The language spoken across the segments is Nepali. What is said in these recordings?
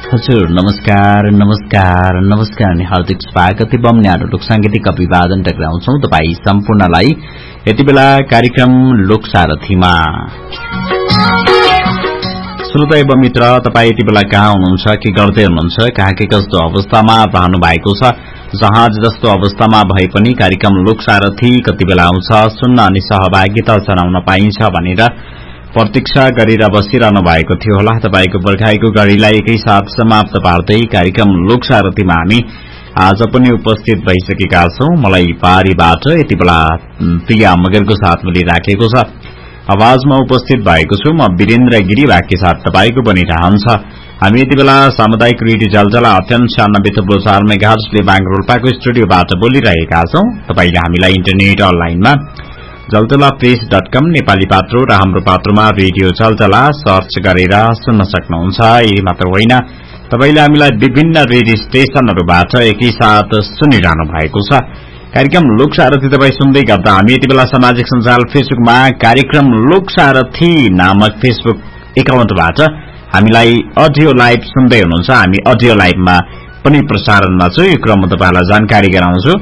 हजुर नमस्कार नमस्कार नमस्कार अनि हार्दिक स्वागत एवं न्यानो लोकसांगीतिक अभिवादन टक्राउँछौ तपाई सम्पूर्णलाई यति बेला कार्यक्रम लोकसारथीमा। श्रोता एवं मित्र तपाई यति बेला कहाँ हुनुहुन्छ, के गर्दै हुनुहुन्छ, कहाँ के कस्तो अवस्थामा रहनु भएको छ, जहाज जस्तो अवस्थामा भए पनि कार्यक्रम लोकसारथी कति बेला आउँछ सुन्न अनि सहभागिता जनाउन पाइन्छ भनेर प्रतीक्षा गरेर बसिरहनु भएको थियो होला। तपाईको पर्खाइको गाडीलाई एकै साथ समाप्त पार्दै कार्यक्रम लोकसारथीमा हामी आज पनि उपस्थित भइसकेका छौं। मलाई पारीबाट यति बेला प्रिया मगरको साथ मिलिराखेको छ। आवाजमा उपस्थित भएको छु म वीरेन्द्र गिरी। बाँकी साथ तपाईको पनि रहन्छ। हामी यति बेला सामुदायिक रेडियो जलजला अत्यन्त 96.4 मेगाहर्जले बांगरोल्पाको स्टुडियोबाट बोलिरहेका छौं। तपाईले हामीलाई इन्टरनेट अनलाइनमा जलजलाप्रेस.com नेपाली पात्रो र हाम्रो पात्रोमा रेडियो जलजला सर्च गरेर सुन्न सक्नुहुन्छ। यही मात्र होइन, तपाईले हामीलाई विभिन्न रेडियो स्टेशनहरूबाट एकैसाथ सुनिरहनु भएको छ। कार्यक्रम लोकसारथी तपाईँ सुन्दै गर्दा हामी यति बेला सामाजिक सञ्जाल फेसबुकमा कार्यक्रम लोकसारथी नामक फेसबुक एकाउन्टबाट हामीलाई अडियो लाइभ सुन्दै हुनुहुन्छ। हामी अडियो लाइभमा पनि प्रसारणमा छु, यो क्रम तपाईलाई जानकारी गराउँछु।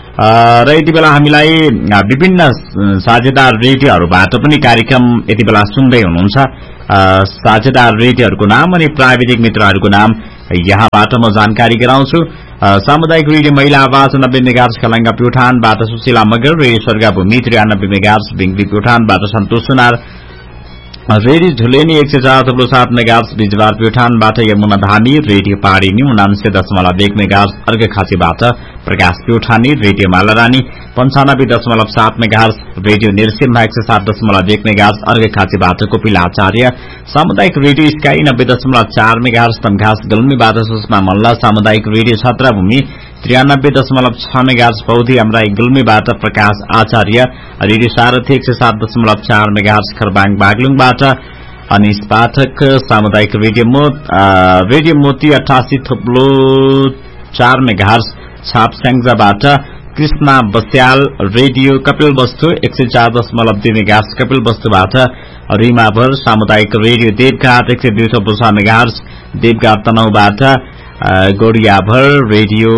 र यति बेला हामीलाई विभिन्न साझेदार रेडियोहरूबाट पनि कार्यक्रम यति बेला सुन्दै हुनुहुन्छ। साझेदार रेडियोहरूको नाम अनि प्राविधिक मित्रहरूको नाम यहाँबाट म जानकारी गराउँछु। सामुदायिक रेडियो महिला आवाज 90 megahertz Khalanga प्युठानबाट Sushila Magar, radio स्वर्गभूमि 93 megahertz भिंगली प्युठानबाट सन्तोष सुनार, रेडियो झुलेनी 104.7 मेगाहर्ज बिजवार प्युठानबाट यमुना धामी, रेडियो पहाडी 99.1 मेगाहर्ज अर्घखाँचीबाट प्रकाश प्युठानी, रेडियो मालारानी 95.7 मेगाहर्ज, रेडियो निर्सिम्हा 107.1 मेगाहर्ज अर्घखाँचीबाट कोपिल आचार्य, सामुदायिक radio sky 90.4 megahertz Tamghas गुल्मीबाट Sushma Malla, सामुदायिक रेडियो छत्रभूमि 93.6 मेगाहर्ज पौधी अमराई गुल्मीबाट प्रकाश आचार्य, रेडियो सारथी 107.4 मेगाहर्ज खरबाङ बागलुङबाट अनिश पाठक, सामुदायिक रेडियो मोती 88.4 मेगाहर्ज छापस्याङ्जाबाट कृष्णा बस्याल, रेडियो कपिल वस्तु 104.2 मेगाहर्ज कपिल वस्तुबाट रिमाभर, सामुदायिक रेडियो देवघाट 102.6 मेगाहर्ज देवघाट तनहुबाट गोडियाभर, रेडियो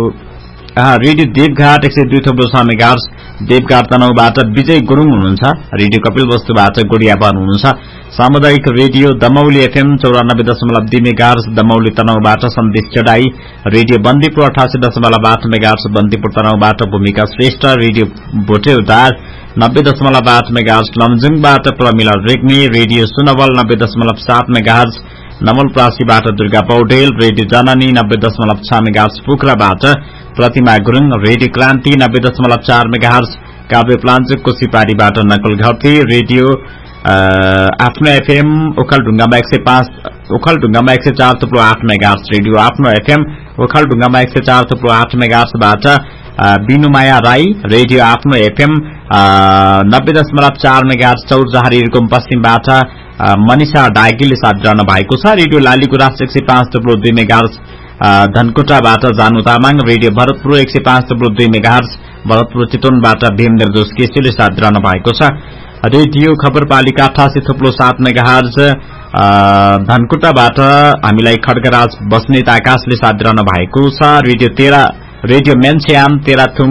देवघाट 102.6 मेगाहर्ज देवघाट तनहुबाट विजय गुरुङ हुनुहुन्छ। रेडियो कपिल वस्तुबाट गोडियाभर हुनुहुन्छ। सामुदायिक radio Damauli FM 94.2 megahertz Damauli तनहुबाट सन्देश चढाई, रेडियो बन्दीपुर 88.8 मेगाहर्ज बन्दीपुर तनहुबाट भूमिका Shrestha, radio भोटेउदार 90.8 megahertz लमजुङबाट Pramila Regmi, radio Sunwal 90.7 megahertz नवलप्रासीबाट Durga Paudel, radio जननी 90.6 मेगाहर्ज पोखराबाट प्रतिमा गुरुङ, रेडियो क्रान्ति 90.4 मेगाहर्ज काव्य प्लाञ्चोकको सिपारीबाट नकल घरती, रेडियो आफ्नो एफएम ओखलढुङ्गामा 104.8 मेगाहर्ज, रेडियो आफ्नो एफएम ओखलढुङ्गामा 104.8 मेगाहर्जबाट बिनुमाया राई, रेडियो आफ्नो एफएम 90.4 मेगाहर्ज चौरजहारी रुकुम पश्चिमबाट मनिषा डाइकीले साथ रहनु भएको छ। रेडियो लालीगुराँस 105.2 मेगाहर्ज धनकुटाबाट जानु तामाङ, रेडियो भरतपुर 105.2 मेगाहर्ज भरतपुर चितवनबाट भीम निर्दोष केसीले साथ रहनु भएको छ। रेडियो खबरपालिका 88.7 मेगाहर्ज धनकुटाबाट हामीलाई खड्गराज बस्नेत आकाशले साथ रहनु भएको छ। रेडियो मेन्स्याम तेह्रथुम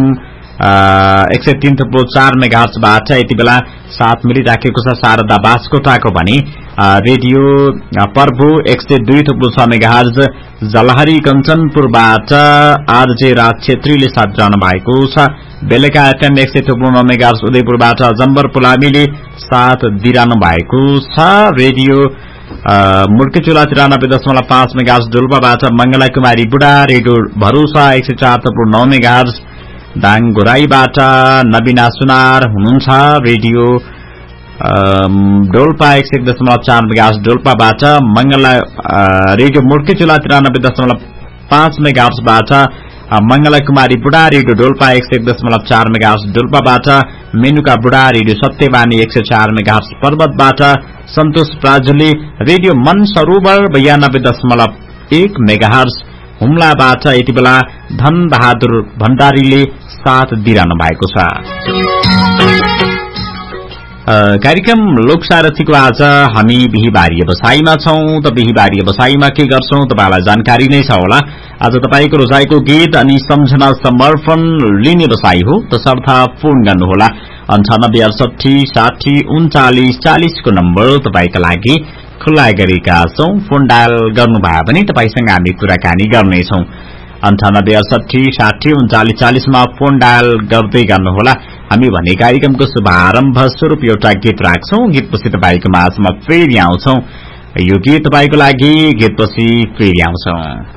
103.4 मेगाहर्जबाट यति बेला साथ मिलिराखेको छ। शारदा बास्कोटाको भने रेडियो पर्भु 102.6 मेगाहर्ज जलहरी कञ्चनपुरबाट आरजे राज छेत्रीले साथ रहनु भएको छ। बेलुका एफएम 100.9 मेगाहर्ज उदयपुरबाट जम्बर पुलामीले साथ दिइरहनु भएको छ। रेडियो मुर्केचुला 93.5 मेगाहर्ज डोल्पाबाट मंगला कुमारी बुढा, रेडियो भरोसा 104.9 मेगाहर्ज दाङ घोराईबाट नबिना सुनार हुनुहुन्छ। Radio Dolpa 101.4 megahertz डोल्पाबाट Mangla, radio मुर्केचुला 93.5 मेगाहर्जबाट Mangla कुमारी बुढा, रेडियो डोल्पा 101.4 मेगाहर्ज डोल्पाबाट मेनुका बुढा, रेडियो सत्यवाणी 104 मेगाहर्ज पर्वतबाट सन्तोष प्राजुली, रेडियो मन सरोवर 92.1 मेगाहर्ज हुम्लाबाट यति बेला धन बहादुर भण्डारीले साथ दिइरहनु भएको छ। कार्यक्रम लोकसारथीको आज हामी बिहीबारी व्यवसायमा छौं। त बिहीबारी व्यवसायमा के गर्छौं तपाईलाई जानकारी नै छ होला। आज तपाईको रोजाइको गीत अनि सम्झना समर्पण लिने व्यवसाय हो। तसर्थ फोन गर्नुहोला 9868603940 को नम्बर तपाईका लागि खुल्ला गरेका छौं। फोन डायल गर्नुभयो भने तपाईसँग हामी कुराकानी गर्नेछौं। 9868603940 मा फोन डायल गर्दै गर्नुहोला। हामी भने कार्यक्रमको शुभारम्भ स्वरूप एउटा गीत राख्छौं। गीतपछि तपाईको माझमा फेरि आउँछौं। यो गीत तपाईको लागि, गीतपछि फेरि आउँछौं।